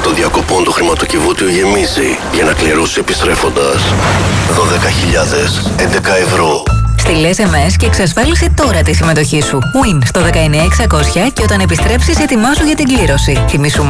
των διακοπών του χρηματοκιβώτιου γεμίζει για να κληρώσεις επιστρέφοντας 12.011 ευρώ. Στείλε SMS και εξασφάλισε τώρα τη συμμετοχή σου. Win στο 19600 και όταν επιστρέψεις ετοιμάσου για την κλήρωση. Θυμήσου